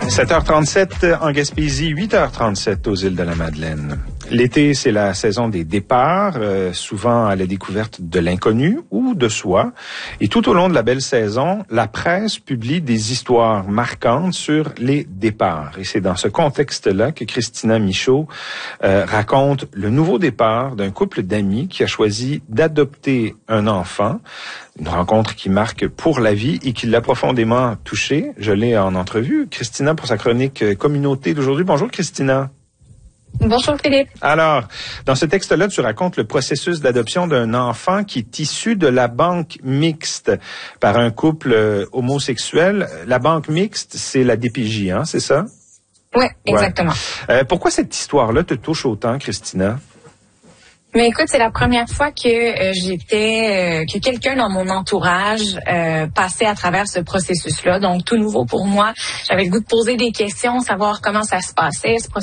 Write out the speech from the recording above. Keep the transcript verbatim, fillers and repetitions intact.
sept heures trente-sept en Gaspésie, huit heures trente-sept aux îles de la Madeleine. L'été, c'est la saison des départs, euh, souvent à la découverte de l'inconnu ou de soi. Et tout au long de la belle saison, la presse publie des histoires marquantes sur les départs. Et c'est dans ce contexte-là que Christina Michaud euh, raconte le nouveau départ d'un couple d'amis qui a choisi d'adopter un enfant. Une rencontre qui marque pour la vie et qui l'a profondément touchée. Je l'ai en entrevue. Christina pour sa chronique Communauté d'aujourd'hui. Bonjour Christina. Bonjour Philippe. Alors, dans ce texte-là, tu racontes le processus d'adoption d'un enfant qui est issu de la banque mixte par un couple euh, homosexuel. La banque mixte, c'est la D P J, hein, c'est ça? Oui, exactement. Ouais. Euh, pourquoi cette histoire-là te touche autant, Christina? Mais écoute, c'est la première fois que euh, j'étais, euh, que quelqu'un dans mon entourage euh, passait à travers ce processus-là. Donc, tout nouveau pour moi. J'avais le goût de poser des questions, savoir comment ça se passait, ce